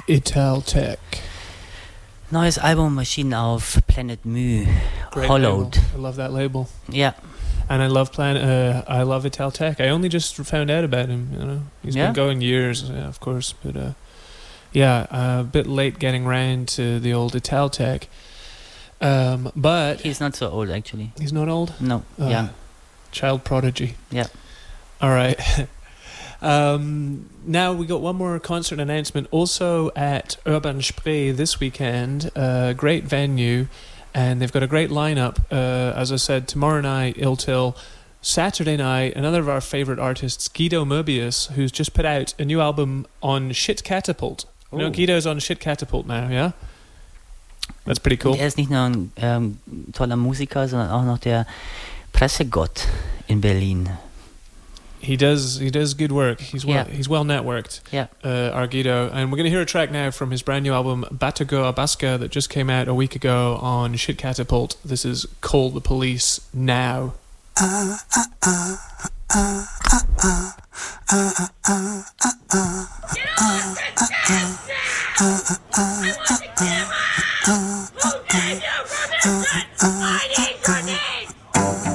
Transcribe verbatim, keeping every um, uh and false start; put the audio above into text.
Italtech. Neues Album erschienen auf Planet Mu. Great Hollowed. label. I love that label. Yeah. And I love Plan. Uh, I love Italtech. I only just found out about him. You know, he's Yeah? been going years, yeah, of course. But uh, yeah, uh, a bit late getting round to the old Italtech. Um, but He's not so old, actually. he's not old. No, Uh, young. Child prodigy. Yeah. All right. um, now we got one more concert announcement. Also at Urban Spree this weekend. Uh, great venue. And they've got a great lineup. Uh, as I said, tomorrow night, Iltil. Saturday night, another of our favourite artists, Guido Moebius, who's just put out a new album on Shit Catapult. You know, Oh. Guido's on Shit Catapult now, yeah? That's pretty cool. Und er ist nicht nur ein ähm, toller Musiker, sondern auch noch der Pressegott in Berlin. He does he does good work. He's well Yeah. he's well networked. Yeah. Uh, our Guido. And we're going to hear a track now from his brand new album Batago Abasca that just came out a week ago on Shit Catapult. This is Call the Police Now. Ah, ah, ah, ah, ah, ah, ah, ah, ah, ah, ah, ah, ah, ah, ah, ah, ah.